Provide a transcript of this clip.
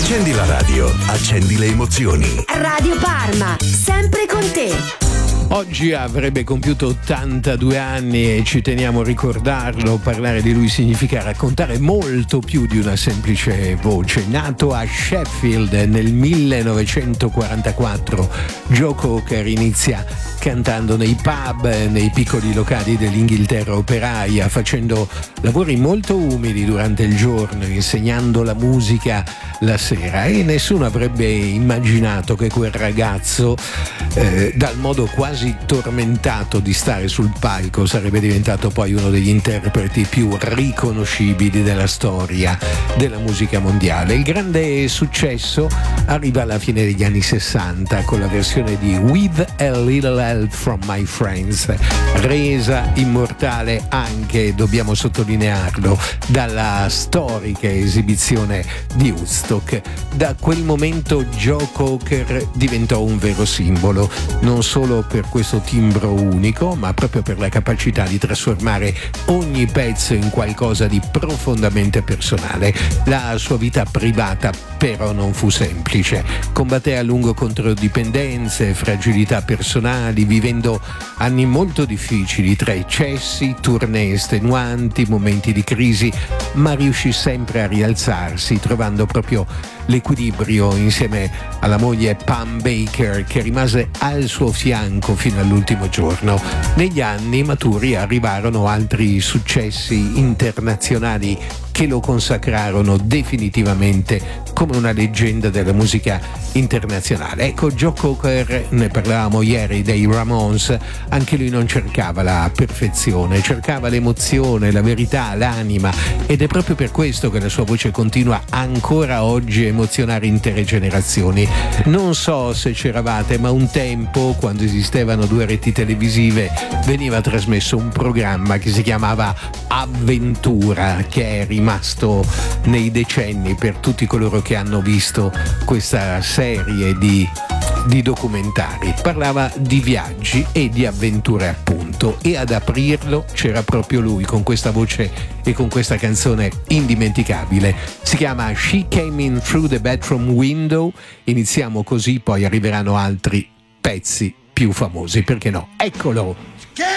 Accendi la radio, accendi le emozioni. Radio Parma, sempre con te. Oggi avrebbe compiuto 82 anni e ci teniamo a ricordarlo. Parlare di lui significa raccontare molto più di una semplice voce. Nato a Sheffield nel 1944, Joe Cocker inizia cantando nei pub, nei piccoli locali dell'Inghilterra operaia, facendo lavori molto umili durante il giorno, insegnando la musica la sera, e nessuno avrebbe immaginato che quel ragazzo, dal modo quasi tormentato di stare sul palco, sarebbe diventato poi uno degli interpreti più riconoscibili della storia della musica mondiale. Il grande successo arriva alla fine degli anni 60 con la versione di With a Little Help from My Friends, resa immortale anche, dobbiamo sottolinearlo, dalla storica esibizione di Woodstock. Da quel momento Joe Cocker diventò un vero simbolo, non solo per questo timbro unico, ma proprio per la capacità di trasformare ogni pezzo in qualcosa di profondamente personale. La sua vita privata però non fu semplice. Combatté a lungo contro dipendenze, fragilità personali, vivendo anni molto difficili tra eccessi, tournée estenuanti, momenti di crisi, ma riuscì sempre a rialzarsi, trovando proprio l'equilibrio insieme alla moglie Pam Baker, che rimase al suo fianco fino all'ultimo giorno. Negli anni maturi arrivarono altri successi internazionali che lo consacrarono definitivamente come una leggenda della musica internazionale. Ecco, Joe Cocker, ne parlavamo ieri dei Ramones, anche lui non cercava la perfezione, cercava l'emozione, la verità, l'anima, ed è proprio per questo che la sua voce continua ancora oggi a emozionare intere generazioni. Non so se c'eravate, ma un tempo, quando esistevano due reti televisive, veniva trasmesso un programma che si chiamava Avventura, che è rimasto nei decenni per tutti coloro che hanno visto questa serie di documentari. Parlava di viaggi e di avventure, appunto, e ad aprirlo c'era proprio lui, con questa voce e con questa canzone indimenticabile. Si chiama She Came In Through the Bedroom Window. Iniziamo così, poi arriveranno altri pezzi più famosi, perché no? Eccolo!